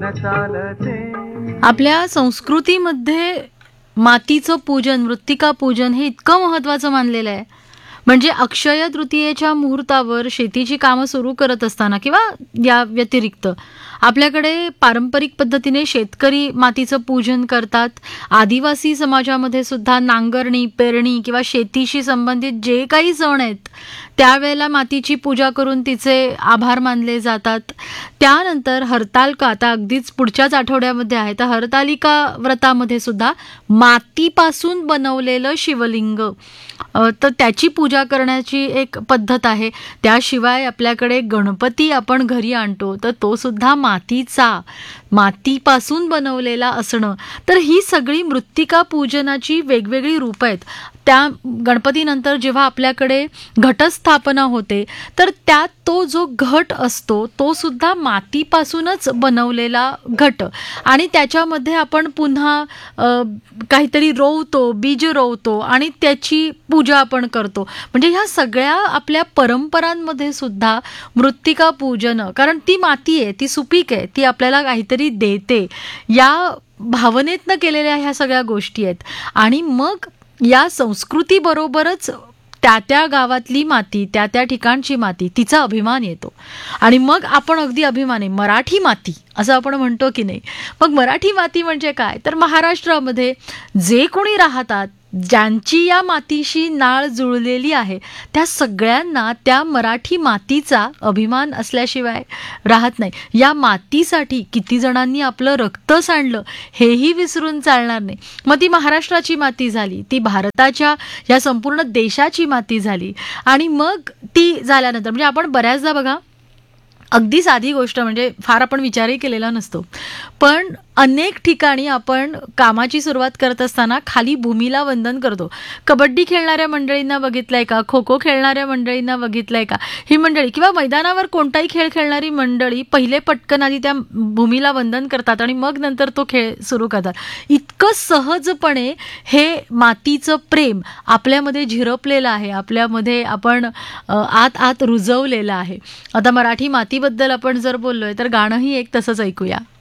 आपल्या संस्कृतीमध्ये मातीचं पूजन, मृत्तिका पूजन हे इतकं महत्त्वाचं मानलेलं आहे. म्हणजे अक्षय तृतीयेच्या मुहूर्तावर शेतीची कामं सुरू करत असताना किंवा या व्यतिरिक्त आपल्याकडे पारंपरिक पद्धतीने शेतकरी मातीचं पूजन करतात. आदिवासी समाजामध्ये सुद्धा नांगरणी, पेरणी किंवा शेतीशी संबंधित जे काही सण आहेत त्यावेळेला मातीची पूजा करून तिचे आभार मानले जातात. त्यानंतर हरतालिका आता अगदीच पुढच्याच आठवड्यामध्ये आहे, तर हरतालिका व्रतामध्ये सुद्धा मातीपासून बनवलेलं शिवलिंग तर त्याची पूजा करण्याची एक पद्धत आहे. त्याशिवाय आपल्याकडे गणपती आपण घरी आणतो तर तो सुद्धा मातीपासून बनवलेला असणं. तर ही सगळी मृत्तिका पूजनाची वेगवेगळी रूपं आहेत. त्या गणपतीनंतर जेव्हा आपल्याकडे घटस्थापना होते तर त्यात तो जो घट असतो तो सुद्धा मातीपासूनच बनवलेला घट आणि त्याच्यामध्ये आपण पुन्हा काहीतरी रोवतो, बीज रोवतो आणि त्याची पूजा आपण करतो. म्हणजे ह्या सगळ्या आपल्या परंपरांमध्ये सुद्धा मृत्तिका पूजन, कारण ती माती आहे, ती सुपीक आहे, ती आपल्याला काहीतरी देते, या भावनेतनं केलेल्या ह्या सगळ्या गोष्टी आहेत. आणि मग या संस्कृतीबरोबरच त्या गावातली माती, त्या ठिकाणची माती, तिचा अभिमान येतो. आणि मग आपण अगदी अभिमाने मराठी माती असं आपण म्हणतो की नाही. मग मराठी माती म्हणजे काय, तर महाराष्ट्रामध्ये जे कोणी राहतात, ज्यांची या मातीशी नाळ जुळलेली आहे, त्या सगळ्यांना त्या मराठी मातीचा अभिमान असल्याशिवाय राहत नाही. या मातीसाठी किती जणांनी आपलं रक्त सांडलं हेही विसरून चालणार नाही. मग ती महाराष्ट्राची माती झाली, ती भारताच्या या संपूर्ण देशाची माती झाली. आणि मग ती झाल्यानंतर म्हणजे आपण बऱ्याचदा बघा, अगदी साधी गोष्ट म्हणजे फार आपण विचारही केलेला नसतो, पण अनेक ठिकाणी आपण कामाची सुरुवात करत असताना खाली भूमीला वंदन करतो. कबड्डी खेळणाऱ्या मंडळींना बघितलंय का, खो खो खेळणाऱ्या मंडळींना बघितलंय का, ही मंडळी किंवा मैदानावर कोणताही खेळ खेळणारी मंडळी पहिले पटकन आधी त्या भूमीला वंदन करतात आणि मग नंतर तो खेळ सुरू करतात. इतकं सहजपणे हे मातीचं प्रेम आपल्यामध्ये झिरपलेलं आहे, आपल्यामध्ये आपण आत रुजवलेलं आहे. आता मराठी मातीबद्दल आपण जर बोललोय तर गाणंही एक तसंच ऐकूया.